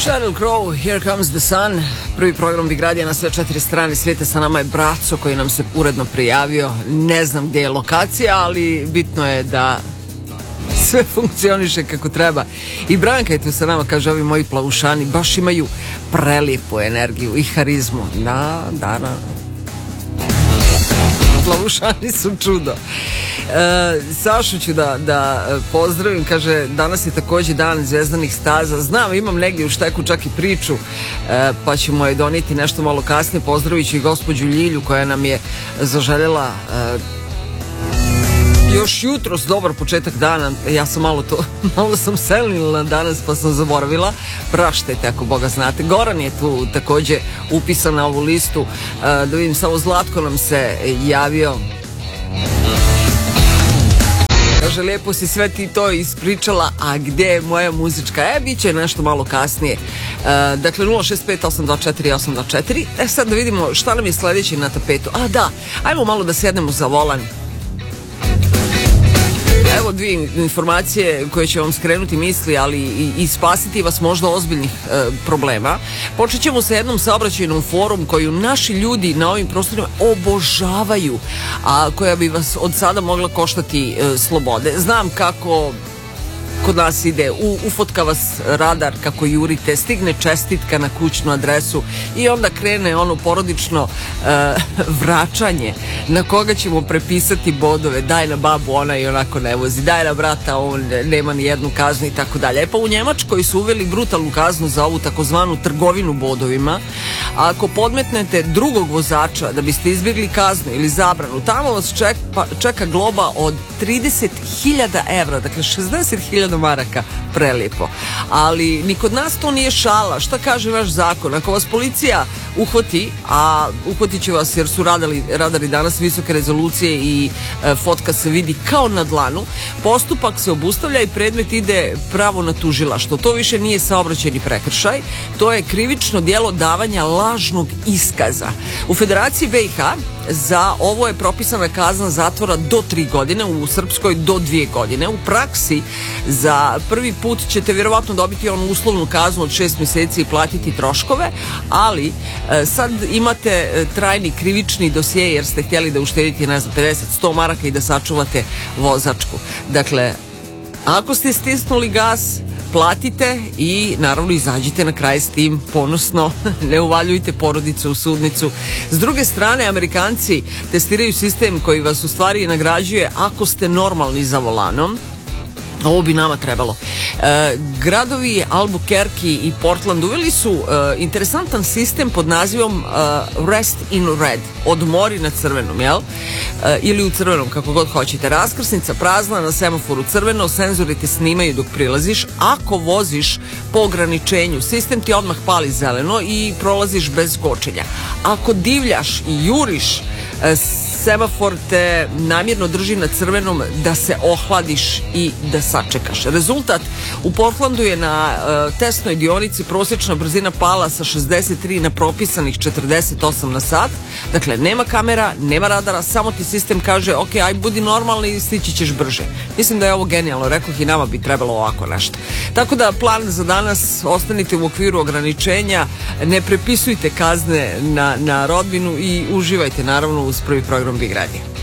Sheryl Crow, Here Comes the Sun. Prvi program Big Radija na sve 4 strane svijeta. Sa nama je Braco koji nam se uredno prijavio. Ne znam gdje je lokacija, ali bitno je da sve funkcioniše kako treba. I Branka je tu sa nama, kaže, ovi moji plavušani baš imaju prelijepu energiju i harizmu. Da. Plavušani su čudo. Sašu ću da pozdravim, kaže, danas je također dan zvezdanih staza. Znam, imam negdje u šteku čak i priču, pa ćemo je donijeti nešto malo kasnije. Pozdravit ću i gospođu Ljilju koja nam je zaželjela još jutros dobar početak dana. Ja sam malo sam selila danas pa sam zaboravila. Praštajte ako Boga znate. Goran je tu također upisan na ovu listu. Da vidim, samo Zlatko nam se javio. Kaže, lijepo si sve ti to ispričala, a gdje je moja muzička? Bit će nešto malo kasnije. Dakle, 065-824-824. Sad da vidimo šta nam je sljedeće na tapetu. Da, ajmo malo da sjednemo za volan. Evo dvije informacije koje će vam skrenuti misli, ali i spasiti vas možda ozbiljnih problema. Počet ćemo sa jednom saobraćajnom forum koju naši ljudi na ovim prostorima obožavaju, a koja bi vas od sada mogla koštati slobode. Znam kako kod nas ide, ufotka vas radar kako jurite, stigne čestitka na kućnu adresu i onda krene ono porodično vraćanje na koga ćemo prepisati bodove. Daj na babu, ona i onako ne vozi, daj na brata, on nema ni jednu kaznu i tako dalje. Pa u Njemačkoj su uveli brutalnu kaznu za ovu takozvanu trgovinu bodovima. A ako podmetnete drugog vozača da biste izbjegli kaznu ili zabranu, tamo vas čeka globa od 30.000 evra, dakle 60.000 maraka. Prelijepo. Ali ni kod nas to nije šala. Šta kaže vaš zakon? Ako vas policija uhvati, a uhvatit će vas jer su radari danas visoke rezolucije i fotka se vidi kao na dlanu, postupak se obustavlja i predmet ide pravo na tužilaštvo. To više nije saobraćajni prekršaj, to je krivično djelo davanja lažnog iskaza. U Federaciji BiH za ovo je propisana kazna zatvora do 3 godine, u Srpskoj do 2 godine. U praksi za prvi put ćete vjerovatno dobiti onu uslovnu kaznu od 6 mjeseci i platiti troškove, ali sad imate trajni krivični dosije jer ste htjeli da uštedite 50-100 maraka i da sačuvate vozačku. Dakle, ako ste stisnuli gas, platite i naravno izađite na kraj s tim ponosno, ne uvaljujte porodicu u sudnicu. S druge strane, Amerikanci testiraju sistem koji vas u stvari nagrađuje ako ste normalni za volanom. Ovo bi nama trebalo. Gradovi Albuquerque i Portland uveli su interesantan sistem pod nazivom Rest in Red, odmori na crvenom, jel? Ili u crvenom, kako god hoćete. Raskrsnica prazna, na semaforu crveno, senzori te snimaju dok prilaziš. Ako voziš po ograničenju, sistem ti odmah pali zeleno i prolaziš bez kočenja. Ako divljaš i juriš, semafor te namjerno drži na crvenom da se ohladiš i da sačekaš. Rezultat, u Portlandu je na testnoj dionici prosječna brzina pala sa 63 na propisanih 48 na sat. Dakle, nema kamera, nema radara, samo ti sistem kaže ok, aj budi normalni i stići ćeš brže. Mislim da je ovo genijalno, rekoh i nama bi trebalo ovako nešto. Tako da plan za danas, ostanite u okviru ograničenja, ne prepisujte kazne na rodbinu i uživajte naravno uz prvi program Big Radija.